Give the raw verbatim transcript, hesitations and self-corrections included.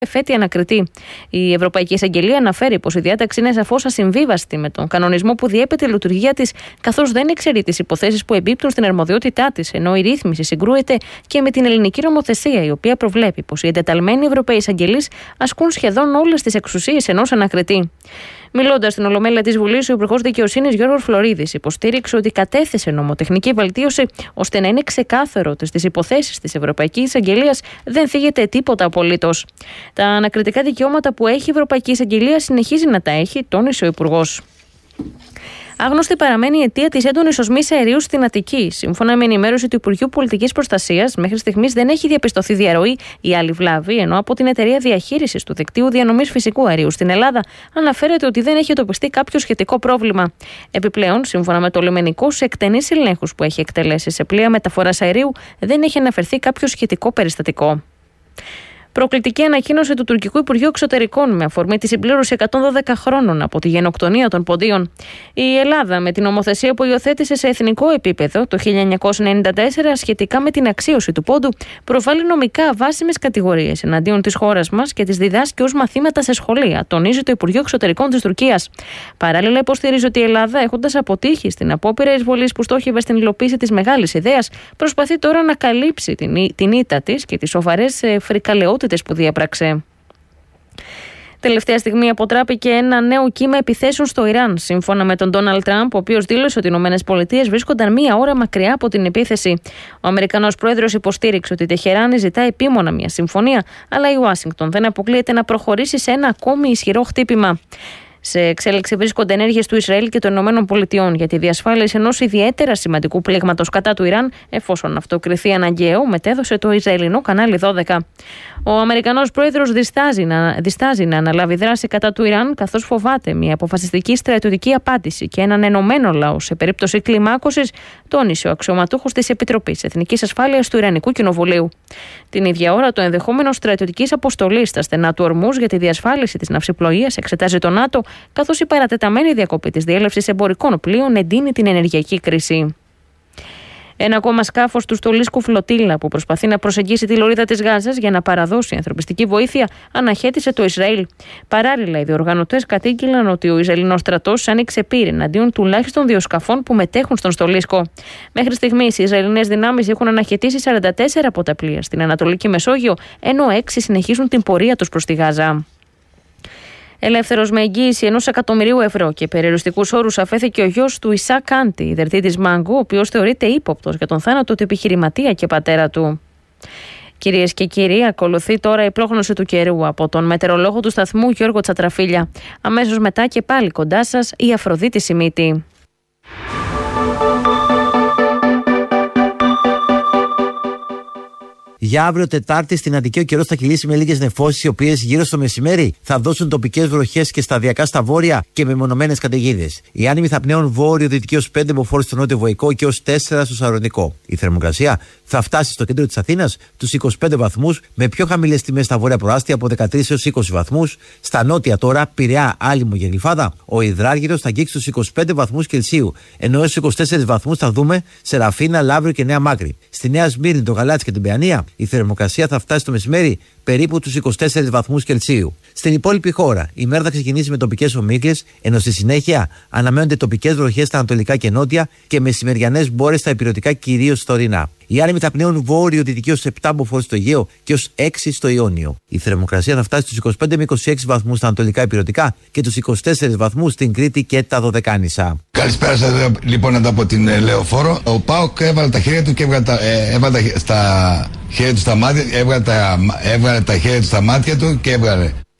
εφέτη ανακριτή. Η Ευρωπαϊκή Εισαγγελία αναφέρει πως η διάταξη είναι σαφώς ασυμβίβαστη με τον κανονισμό που διέπεται τη λειτουργία της, καθώς δεν εξαιρεί τις υποθέσεις που εμπίπτουν στην αρμοδιότητά της, ενώ η ρύθμιση συγκρούεται και με την ελληνική νομοθεσία, η οποία προβλέπει πως οι εντεταλμένοι Ευρωπαίοι εισαγγελείς ασκούν σχεδόν όλες τις εξουσίες ενός ανακριτή. Μιλώντας στην Ολομέλεια της Βουλής, ο Υπουργός Δικαιοσύνης Γιώργος Φλωρίδης υποστήριξε ότι κατέθεσε νομοτεχνική βελτίωση ώστε να είναι ξεκάθαρο ότι στις υποθέσεις της Ευρωπαϊκής Εισαγγελίας δεν θίγεται τίποτα απολύτως. Τα ανακριτικά δικαιώματα που έχει η Ευρωπαϊκή Εισαγγελία συνεχίζει να τα έχει, τόνισε ο Υπουργός. Άγνωστη παραμένει η αιτία της έντονης οσμής αερίου στην Αττική. Σύμφωνα με ενημέρωση του Υπουργείου Πολιτικής Προστασίας, μέχρι στιγμής δεν έχει διαπιστωθεί διαρροή ή άλλη βλάβη, ενώ από την Εταιρεία Διαχείρισης του Δικτύου Διανομής Φυσικού Αερίου στην Ελλάδα αναφέρεται ότι δεν έχει εντοπιστεί κάποιο σχετικό πρόβλημα. Επιπλέον, σύμφωνα με το λιμενικό, σε εκτενείς ελέγχους που έχει εκτελέσει σε πλοία μεταφοράς αερίου, δεν έχει αναφερθεί κάποιο σχετικό περιστατικό. Προκλητική ανακοίνωση του Τουρκικού Υπουργείου Εξωτερικών με αφορμή τη συμπλήρωση εκατόν δώδεκα χρόνων από τη γενοκτονία των Ποντίων. Η Ελλάδα, με την νομοθεσία που υιοθέτησε σε εθνικό επίπεδο το χίλια εννιακόσια ενενήντα τέσσερα σχετικά με την αξίωση του πόντου, προβάλλει νομικά αβάσιμες κατηγορίες εναντίον της χώρας μας και τις διδάσκει ως μαθήματα σε σχολεία, τονίζει το Υπουργείο Εξωτερικών της Τουρκίας. Παράλληλα, υποστηρίζει ότι η Ελλάδα, έχοντας αποτύχει στην απόπειρα εισβολής που στόχευε στην υλοποίηση της μεγάλης ιδέας, προσπαθεί τώρα να καλύψει την, την ήττα της και τις σοβαρές φρικαλαιότητες που διέπραξε. Τελευταία στιγμή αποτράπηκε ένα νέο κύμα επιθέσεων στο Ιράν, σύμφωνα με τον Ντόναλντ Τραμπ, ο οποίος δήλωσε ότι οι ΗΠΑ βρίσκονταν μία ώρα μακριά από την επίθεση. Ο Αμερικανός πρόεδρος υποστήριξε ότι η Τεχεράνη ζητά επίμονα μια συμφωνία, αλλά η Ουάσιγκτον δεν αποκλείεται να προχωρήσει σε ένα ακόμη ισχυρό χτύπημα. Σε εξέλιξη βρίσκονται ενέργειες του Ισραήλ και των ΗΠΑ για τη διασφάλιση ενός ιδιαίτερα σημαντικού πλήγματος κατά του Ιράν, εφόσον αυτό κριθεί αναγκαίο, μετέδωσε το Ισραηλινό κανάλι δώδεκα. Ο Αμερικανός πρόεδρος διστάζει να, διστάζει να αναλάβει δράση κατά του Ιράν, καθώς φοβάται μια αποφασιστική στρατιωτική απάντηση και έναν ενωμένο λαό σε περίπτωση κλιμάκωσης, τόνισε ο αξιωματούχος της Επιτροπής Εθνικής Ασφάλειας του Ιρανικού Κοινοβουλίου. Την ίδια ώρα, το ενδεχόμενο στρατιωτικής αποστολής στα στενά του Ορμούζ για τη διασφάλιση της ναυσιπλοείας εξετάζει το ΝΑΤΟ, καθώς η παρατεταμένη διακοπή της διέλευσης εμπορικών πλοίων εντείνει την ενεργειακή κρίση. Ένα ακόμα σκάφος του Στολίσκου Φλωτίλα, που προσπαθεί να προσεγγίσει τη λωρίδα της Γάζας για να παραδώσει ανθρωπιστική βοήθεια, αναχέτησε το Ισραήλ. Παράλληλα, οι διοργανωτές κατήγγειλαν ότι ο Ισραηλινός στρατός άνοιξε πύρη εναντίον τουλάχιστον δύο σκαφών που μετέχουν στον Στολίσκο. Μέχρι στιγμής, οι Ισραηλινές δυνάμεις έχουν αναχαιτήσει σαράντα τέσσερα από τα πλοία στην Ανατολική Μεσόγειο, ενώ έξι συνεχίζουν την πορεία τους προς τη Γάζα. Ελεύθερος με εγγύηση ενός εκατομμυρίου ευρώ και περιοριστικούς όρους αφέθηκε ο γιος του Ισά Κάντι, ιδρυτή της Μάγκου, ο οποίος θεωρείται ύποπτος για τον θάνατο του επιχειρηματία και πατέρα του. Κυρίες και κύριοι, ακολουθεί τώρα η πρόγνωση του καιρού από τον μετεωρολόγο του σταθμού Γιώργο Τσατραφίλια. Αμέσως μετά και πάλι κοντά σας η Αφροδίτη Σιμίτη. Για αύριο Τετάρτη στην Αττική ο καιρός θα κυλήσει με λίγες νεφώσεις, οι οποίες γύρω στο μεσημέρι θα δώσουν τοπικές βροχές και σταδιακά στα βόρεια και μεμονωμένες καταιγίδες. Οι άνεμοι θα πνέουν βόρειο-δυτική ως πέντε μποφόρ στο νότιο βοϊκό και ως τέσσερα στο σαρονικό. Η θερμοκρασία θα φτάσει στο κέντρο της Αθήνας τους είκοσι πέντε βαθμούς, με πιο χαμηλές τιμές στα βόρεια προάστια από δεκατρείς έως είκοσι βαθμούς. Στα νότια τώρα, Πειραιά, Άλυμο και Γλυφάδα, ο υδράργυρος θα αγγίξει τους είκοσι πέντε βαθμούς Κελσίου, ενώ έως είκοσι τέσσερις βαθμούς θα δούμε σε Ραφίνα, Λαύριο και Νέα Μάκρη. Στη Νέα Σμύρνη, το Γαλάτσι και την Παιανία, η θερμοκρασία θα φτάσει το μεσημέρι περίπου τους είκοσι τέσσερις βαθμούς Κελσίου. Στην υπόλοιπη χώρα, η μέρα θα ξεκινήσει με τοπικές ομίχλες, ενώ στη συνέχεια αναμένονται τοπικές βροχές στα ανατολικά και νότια και μεσημεριανές μπόρες στα ηπειρωτικά, κυρίως στα ορεινά. Οι άνεμοι θα πνέουν βόρειο-δυτική ως επτά μποφόρ στο Αιγαίο και ως έξι στο Ιόνιο. Η θερμοκρασία θα φτάσει στους είκοσι πέντε με είκοσι έξι βαθμούς στα ανατολικά ηπειρωτικά και τους είκοσι τέσσερις βαθμούς στην Κρήτη και τα Δωδεκάνησα. Καλησπέρα σας λοιπόν από την ε, Λεωφόρο. Ο ΠΑΟΚ έβαλε τα χέρια του και έβγαλε τα, ε, έβαλε τα, στα χέρια του στα μάτια, έβγαλε τα, έβγαλε τα χέρια του στα μάτια του και έβγαλε